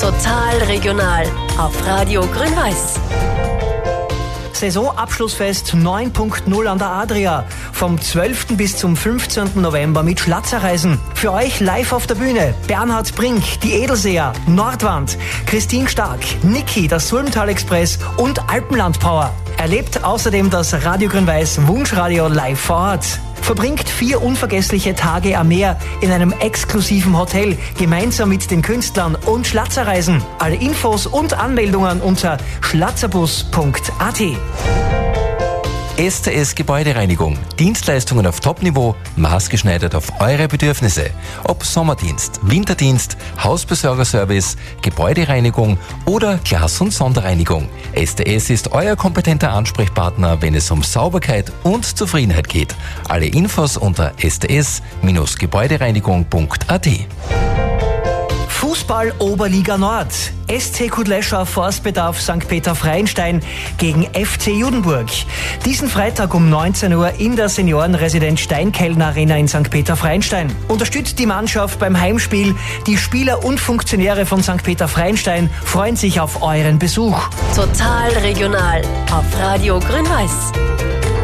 Total regional auf Radio Grün-Weiß. Saisonabschlussfest 9.0 an der Adria. Vom 12. bis zum 15. November mit Schlatzerreisen. Für euch live auf der Bühne. Bernhard Brink, die Edelseher, Nordwand, Christine Stark, Niki, das Sulmtal Express und Alpenland Power. Erlebt außerdem das Radio Grün-Weiß Wunschradio live vor Ort. Verbringt 4 unvergessliche Tage am Meer in einem exklusiven Hotel, gemeinsam mit den Künstlern und Schlatzerreisen. Alle Infos und Anmeldungen unter schlazzerbus.at. STS Gebäudereinigung. Dienstleistungen auf Topniveau, maßgeschneidert auf eure Bedürfnisse. Ob Sommerdienst, Winterdienst, Hausbesorgerservice, Gebäudereinigung oder Glas- und Sonderreinigung. STS ist euer kompetenter Ansprechpartner, wenn es um Sauberkeit und Zufriedenheit geht. Alle Infos unter sts-gebäudereinigung.at. Fußball Oberliga Nord. SC Kudlescha Forstbedarf St. Peter-Freienstein gegen FC Judenburg. Diesen Freitag um 19 Uhr in der Seniorenresidenz Steinkellner Arena in St. Peter-Freienstein. Unterstützt die Mannschaft beim Heimspiel. Die Spieler und Funktionäre von St. Peter-Freienstein freuen sich auf euren Besuch. Total regional auf Radio Grün-Weiß.